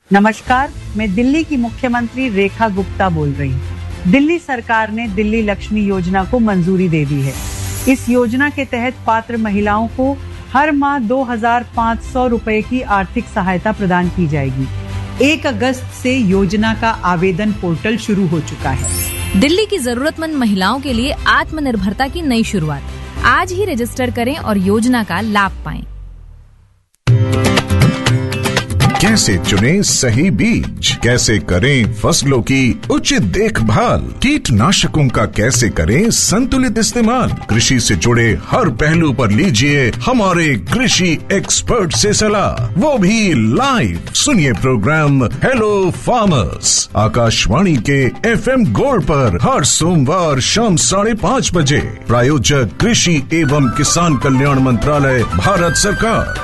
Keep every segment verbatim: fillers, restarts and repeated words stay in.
नमस्कार, मैं दिल्ली की मुख्यमंत्री रेखा गुप्ता बोल रही हूँ। दिल्ली सरकार ने दिल्ली लक्ष्मी योजना को मंजूरी दे दी है। इस योजना के तहत पात्र महिलाओं को हर माह दो हजार पाँच सौ रुपए की आर्थिक सहायता प्रदान की जाएगी। एक अगस्त से योजना का आवेदन पोर्टल शुरू हो चुका है। दिल्ली की जरूरतमंद महिलाओं के लिए आत्मनिर्भरता की नई शुरुआत। आज ही रजिस्टर करें और योजना का लाभ पाएं। कैसे चुनें सही बीज, कैसे करें फसलों की उचित देखभाल, कीटनाशकों का कैसे करें संतुलित इस्तेमाल, कृषि से जुड़े हर पहलू पर लीजिए हमारे कृषि एक्सपर्ट से सलाह, वो भी लाइव। सुनिए प्रोग्राम हेलो फार्मर्स आकाशवाणी के एफएम गोल्ड पर हर सोमवार शाम साढ़े पाँच बजे। प्रायोजक कृषि एवं किसान कल्याण मंत्रालय, भारत सरकार।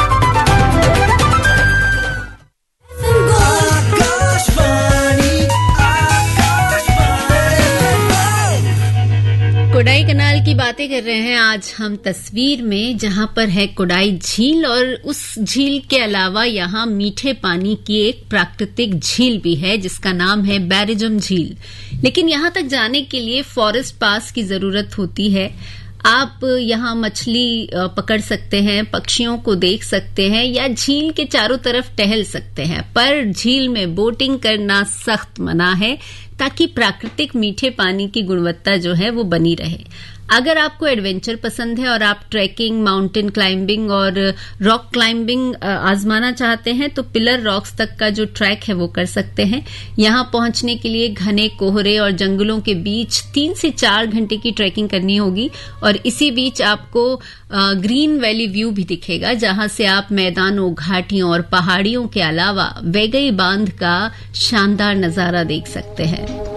कोडाई कनाल की बातें कर रहे हैं आज हम तस्वीर में, जहां पर है कोडाई झील और उस झील के अलावा यहां मीठे पानी की एक प्राकृतिक झील भी है जिसका नाम है बैरिजम झील। लेकिन यहां तक जाने के लिए फॉरेस्ट पास की जरूरत होती है। आप यहाँ मछली पकड़ सकते हैं, पक्षियों को देख सकते हैं या झील के चारों तरफ टहल सकते हैं, पर झील में बोटिंग करना सख्त मना है ताकि प्राकृतिक मीठे पानी की गुणवत्ता जो है वो बनी रहे। अगर आपको एडवेंचर पसंद है और आप ट्रैकिंग, माउंटेन क्लाइंबिंग और रॉक क्लाइंबिंग आजमाना चाहते हैं तो पिलर रॉक्स तक का जो ट्रैक है वो कर सकते हैं। यहां पहुंचने के लिए घने कोहरे और जंगलों के बीच तीन से चार घंटे की ट्रैकिंग करनी होगी और इसी बीच आपको ग्रीन वैली व्यू भी दिखेगा, जहां से आप मैदानों, घाटियों और पहाड़ियों के अलावा वैगई बांध का शानदार नजारा देख सकते हैं।